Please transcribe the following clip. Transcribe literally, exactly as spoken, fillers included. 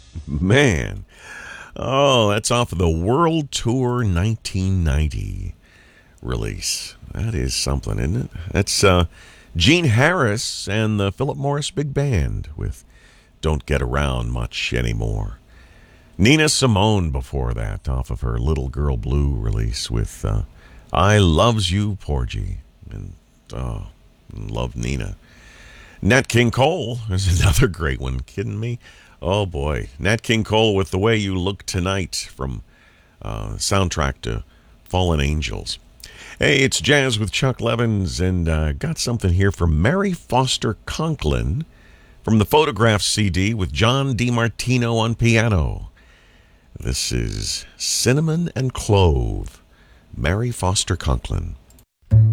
Man. Oh, that's off of the World Tour nineteen ninety release. That is something, isn't it? That's uh, Gene Harris and the Philip Morris Big Band with Don't Get Around Much Anymore. Nina Simone before that, off of her Little Girl Blue release with uh, I Loves You, Porgy. And, oh, love Nina. Nat King Cole is another great one. Kidding me? Oh, boy. Nat King Cole with The Way You Look Tonight from uh, soundtrack to Fallen Angels. Hey, it's Jazz with Chuck Levins, and uh, got something here from Mary Foster Conklin from the Photograph C D with John DiMartino on piano. This is Cinnamon and Clove, Mary Foster Conklin.